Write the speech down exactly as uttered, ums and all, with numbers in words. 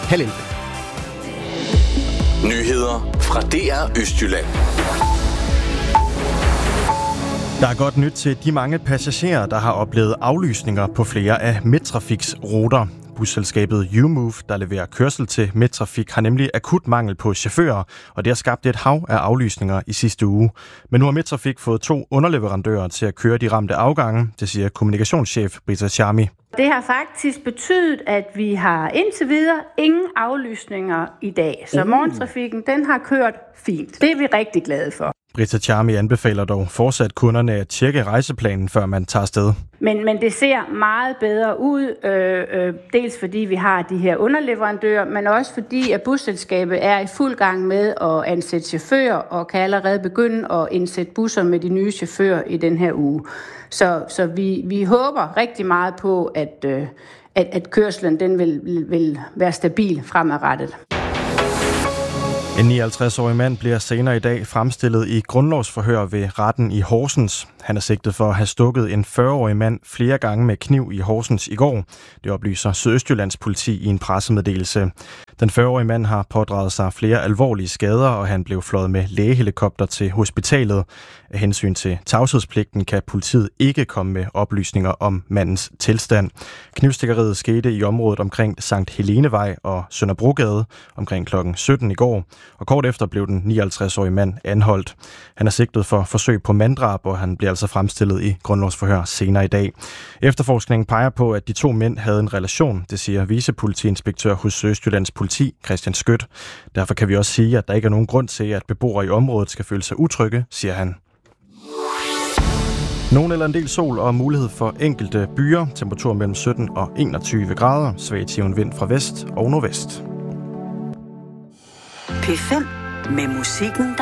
halv elleve. Nyheder fra D R Østjylland. Der er godt nyt til de mange passagerer, der har oplevet aflysninger på flere af Midtrafiks ruter. Busselskabet U-Move, der leverer kørsel til Midtrafik, har nemlig akut mangel på chauffører, og det har skabt et hav af aflysninger i sidste uge. Men nu har Midtrafik fået to underleverandører til at køre de ramte afgange, det siger kommunikationschef Britta Charmi. Det har faktisk betydet, at vi har indtil videre ingen aflysninger i dag. Så morgentrafikken, den har kørt fint. Det er vi rigtig glade for. Britta Charmi anbefaler dog fortsat kunderne at tjekke rejseplanen, før man tager afsted. Men, men det ser meget bedre ud, øh, øh, dels fordi vi har de her underleverandører, men også fordi at busselskabet er i fuld gang med at ansætte chauffører og kan allerede begynde at indsætte busser med de nye chauffører i den her uge. Så, så vi, vi håber rigtig meget på, at, øh, at, at kørslen den vil, vil være stabil fremadrettet. En nioghalvtreds-årig mand bliver senere i dag fremstillet i grundlovsforhør ved retten i Horsens. Han er sigtet for at have stukket en fyrre-årig mand flere gange med kniv i Horsens i går. Det oplyser Sydøstjyllands politi i en pressemeddelelse. Den fyrre-årige mand har pådraget sig flere alvorlige skader, og han blev fløjet med lægehelikopter til hospitalet. Af hensyn til tavshedspligten kan politiet ikke komme med oplysninger om mandens tilstand. Knivstikkeriet skete i området omkring Sankt Helenevej og Sønderbrogade omkring klokken sytten i går, og kort efter blev den nioghalvtreds-årige mand anholdt. Han er sigtet for forsøg på manddrab, og han bliver altså fremstillet i grundlovsforhør senere i dag. Efterforskningen peger på, at de to mænd havde en relation, det siger vicepolitiinspektør hos Sydøstjyllands politi, Christian Skødt. Derfor kan vi også sige, at der ikke er nogen grund til, at beboere i området skal føle sig utrygge, siger han. Nogen eller en del sol og mulighed for enkelte byer. Temperatur mellem sytten og enogtyve grader. Svag til vind fra vest og nordvest. P fem med musikken, der